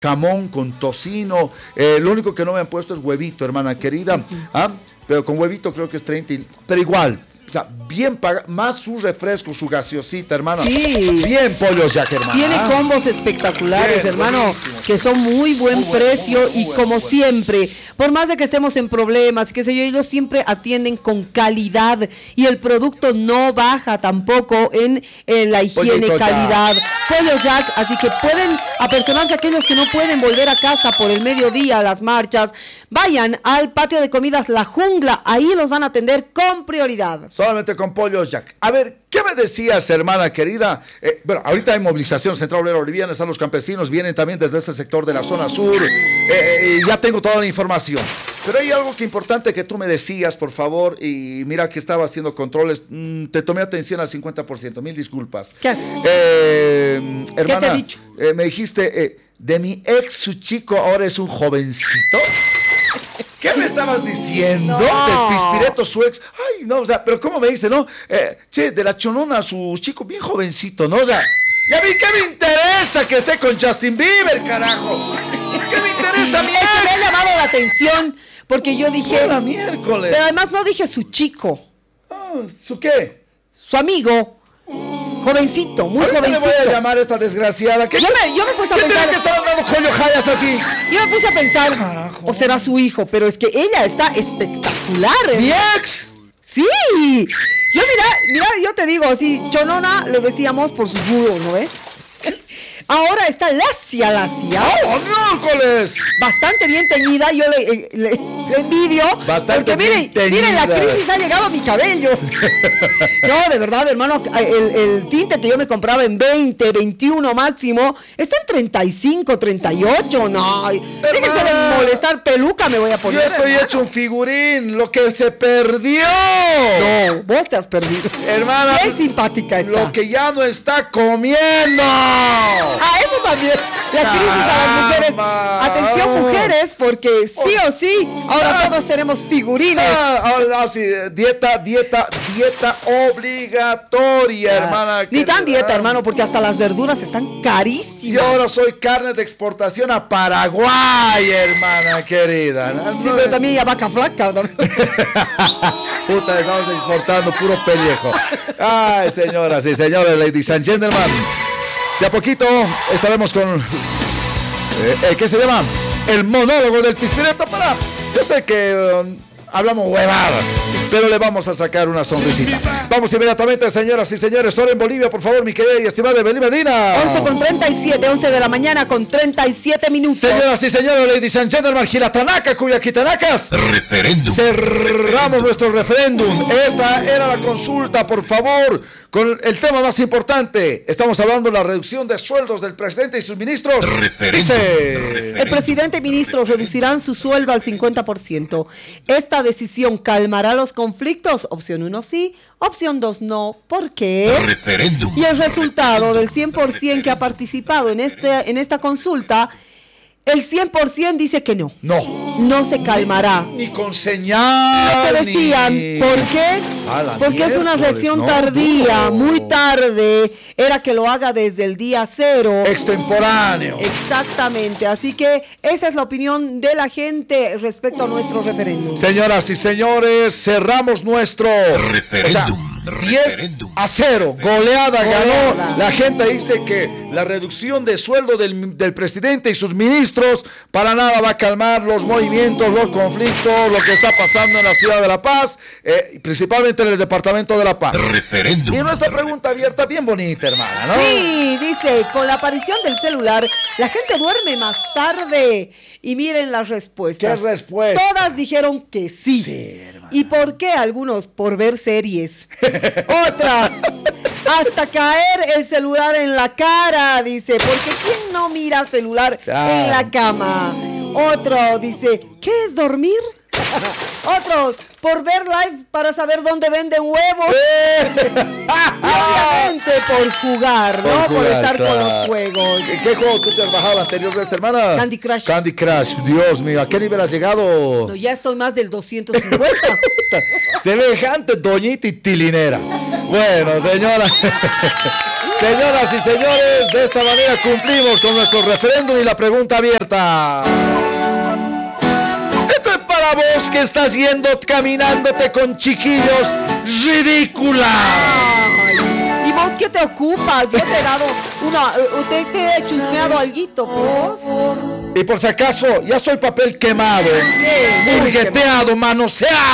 jamón con tocino. Lo único que no me han puesto es huevito, hermana querida. Pero con huevito creo que es 30. Pero igual. O sea, bien paga, más su refresco, su gaseosita, hermano. Sí. Bien Pollos Jack, hermano. Tiene combos espectaculares, Bien, hermano, buenísimo. que son muy buen precio muy y bueno, como muy siempre, por más de que estemos en problemas, qué sé yo, ellos siempre atienden con calidad y el producto no baja tampoco en la higiene, Pollito calidad. Pollo Jack, así que pueden apersonarse aquellos que no pueden volver a casa por el mediodía a las marchas. Vayan al patio de comidas La Jungla, ahí los van a atender con prioridad. Solamente con Pollos Jack. A ver, ¿qué me decías, hermana querida? Bueno, ahorita hay movilización Central Obrera Boliviana, están los campesinos, vienen también desde este sector de la zona sur. Ya tengo toda la información. Pero hay algo que importante que tú me decías, por favor, y mira que estaba haciendo controles. Te tomé atención al 50%, mil disculpas. ¿Qué haces? Hermana, ¿Qué te he dicho? me dijiste, de mi ex, su chico, ahora es un jovencito. ¿Qué me estabas diciendo? No. Del Pispireto, su ex. Ay, no, o sea, pero ¿cómo me dice, no? Che, de la Chonona, su chico bien jovencito, ¿no? O sea, ¿y a mí qué me interesa que esté con Justin Bieber, carajo? ¿Qué me interesa mi Es que me ha ex? llamado la atención porque yo dije, ¡Hola, miércoles! pero además no dije su chico, ¿Su qué? su amigo, jovencito, muy Ahorita le voy a jovencito. llamar a esta desgraciada. Yo me he puesto a ¿Qué tiene pensar, que estar andando coño jallas así? yo me puse a pensar, Carajo. o será su hijo, pero es que ella está espectacular. ¡Mi ex! Sí, yo mira, yo te digo así, Chonona le decíamos por sus rudos, ¿no ve? Ahora está lacia. ¡Oh, miércoles! Bastante bien teñida, yo le envidio. Bastante porque bien miren, la teñida. crisis ha llegado a mi cabello. No, de verdad, hermano, el tinte que yo me compraba en 20, 21 máximo, está en 35, 38. No, déjense de molestar, peluca me voy a Yo poner. estoy hecho un figurín, lo que se perdió. No, vos te has perdido. Hermana, Qué simpática está. lo que ya no está comiendo. Ah, eso también. La crisis a las mujeres. Caramba. Atención, mujeres, porque sí o sí, ahora todos seremos figurines. Ahora sí, dieta obligatoria, hermana. Ni tan querida. dieta, hermano, porque hasta las verduras están Y carísimas. ahora soy carne de exportación a Paraguay, hermana querida. Sí, pero también ya vaca flaca, ¿no? Puta, estamos exportando puro pellejo. Ay, señoras y señores, ladies and gentlemen. De a poquito estaremos con ¿qué se llama? El monólogo del Pispireto para. Yo sé que hablamos huevadas, pero le vamos a sacar una sonrisita. Vamos inmediatamente, señoras y señores. Hora en Bolivia, por favor, mi querida y estimada Evelyn Medina. 11:37, 11 de la mañana con 37 minutos. Señoras y señores, ladies and gentlemen, Gilatanaka, Cuyaquitanacas. Referéndum. Cerramos nuestro referéndum. Esta era la consulta, por favor, con el tema más importante. Estamos hablando de la reducción de sueldos del presidente y sus ministros. Referéndum. Dice... El presidente y ministros reducirán su sueldo al 50%. Esta decisión calmará los conflictos. Opción 1 sí, opción 2 no. ¿Por qué? Referéndum. Y el resultado del 100% que ha participado en esta consulta, el 100% dice que no. No se calmará. Ni con señal. ¿Qué decían? ni- ¿Por qué? A la Porque es una miércoles, reacción no, tardía, duro. muy tarde. Era que lo haga desde el día 0. Extemporáneo. Exactamente, así que esa es la opinión de la gente respecto a nuestro referéndum. Señoras y señores, cerramos nuestro Referéndum. 10-0, goleada ganó. La gente dice que la reducción de sueldo del presidente y sus ministros para nada va a calmar los movimientos, los conflictos, lo que está pasando en la ciudad de La Paz, principalmente en el departamento de La Paz. Referéndum. Y nuestra pregunta abierta, bien bonita, hermana, ¿no? Sí, dice, con la aparición del celular, la gente duerme más tarde. Y miren las respuestas. ¿Qué respuesta? Todas dijeron que sí. ¿Y por qué? Algunos, por ver series. Otra, hasta caer el celular en la cara, dice, porque ¿quién no mira celular en la cama? Otro dice, ¿qué es dormir? Otro, por ver live para saber dónde venden huevos. Y obviamente por jugar, ¿no? Por estar con los juegos. ¿Qué juego tú te has bajado la anterior vez, hermana? Candy Crush. Candy Crush, Dios mío, ¿a qué nivel has llegado? No, ya estoy más del 250. Semejante doñita y tilinera. Bueno, señoras y señores, de esta manera cumplimos con nuestro referéndum y la pregunta abierta. Esto es para vos que estás yendo caminándote con chiquillos ridícula. Ay, ¿y vos qué te ocupas? Yo te he dado te he chismeado alguito, vos. Y por si acaso, ya soy papel quemado, Muy burgueteado, manoseado.